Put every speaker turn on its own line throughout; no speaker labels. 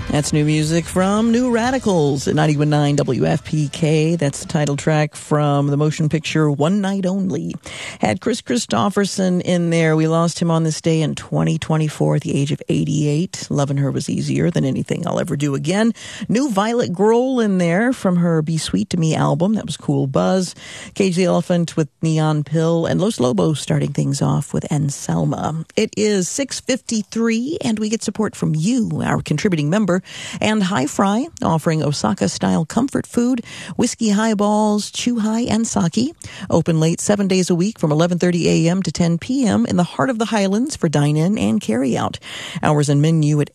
That's new music from New Radicals at 91.9 WFPK. That's the title track from the motion picture One Night Only. Had Chris Christopherson in there. We lost him on this day in 2024 at the age of 88. Loving Her was easier than anything I'll ever do again. New Violet Grohl in there from her Be Sweet to Me album. That was Cool Buzz. Cage the Elephant with Neon Pill, and Los Lobos starting things off with Anselma. It is 6:53, and we get support from you, our contributing member, and High Fry, offering Osaka-style comfort food, whiskey highballs, Chuhai, and sake. Open late 7 days a week from 11:30 a.m. to 10 p.m. in the heart of the Highlands for dine-in and carry-out. Hours and menu at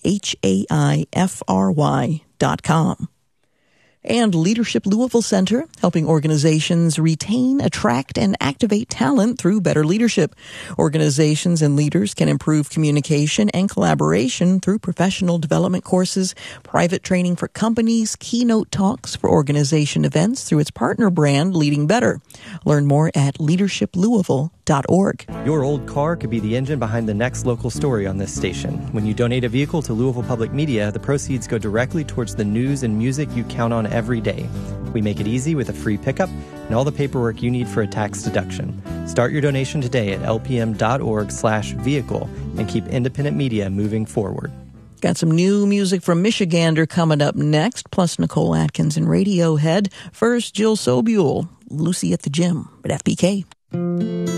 haifry.com. And Leadership Louisville Center, helping organizations retain, attract, and activate talent through better leadership. Organizations and leaders can improve communication and collaboration through professional development courses, private training for companies, keynote talks for organization events through its partner brand, Leading Better. Learn more at leadershiplouisville.org.
Your old car could be the engine behind the next local story on this station. When you donate a vehicle to Louisville Public Media, the proceeds go directly towards the news and music you count on every day. We make it easy with a free pickup and all the paperwork you need for a tax deduction. Start your donation today at lpm.org/vehicle and keep independent media moving forward.
Got some new music from Michigander coming up next, plus Nicole Atkins and Radiohead. First, Jill Sobule, Lucy at the Gym at FPK.